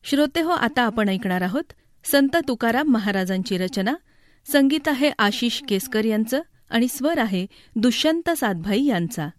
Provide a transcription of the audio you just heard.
श्रोते हो, आता आपण ऐकणार आहोत संत तुकाराम महाराजांची रचना. संगीत आहे आशिष केसकर यांचं आणि स्वर आहे दुष्यंत सातभाई यांचा.